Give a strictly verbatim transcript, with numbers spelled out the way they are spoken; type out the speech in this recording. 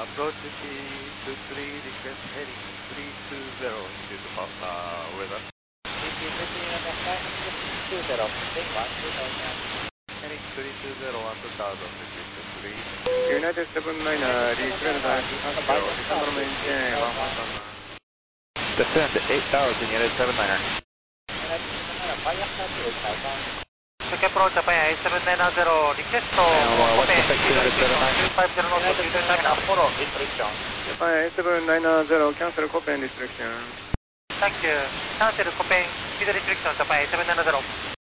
approach C two three, request heading three two zero, shoot past uh, weather. Heading three two zero, one two thousand, request three. United seven niner, request zero, December maintain, one one seven. Descend eight thousand, United seven niner. Quick approach, Japan eight seven nine zero, request to what's the fix United seven niner? two five zero knots, two two nine, follow restriction. Japan eight seven nine zero, cancel Copen restriction. Thank you. Cancel Copen, speed restriction, Japan eight seven nine zero.